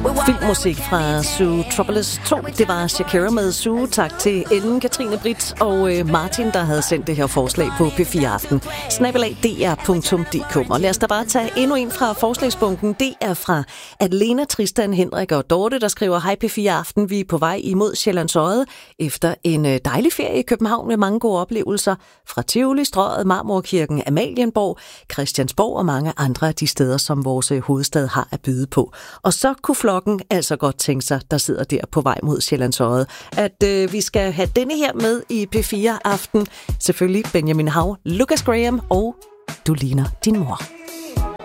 Filmmusik fra Zootropolis 2. Det var Shakira med Zoo. Tak til Ellen, Katrine Britt og Martin, der havde sendt det her forslag på P4 Aften. @dr.dk. Og lad os da bare tage endnu en fra forslagsbunken. Det er fra Adelena, Tristan, Henrik og Dorte, der skriver: Hej P4 Aften, vi er på vej imod Sjællands Odde efter en dejlig ferie i København med mange gode oplevelser fra Tivoli, Strøget, Marmorkirken, Amalienborg, Christiansborg og mange andre af de steder, som vores hovedstad har at byde på. Og så kunne flokken altså godt tænke sig, der sidder der på vej mod Sjællands Odde, at vi skal have denne her med i P4 Aften. Selvfølgelig Benjamin Hav, Lucas Graham og Du ligner din mor.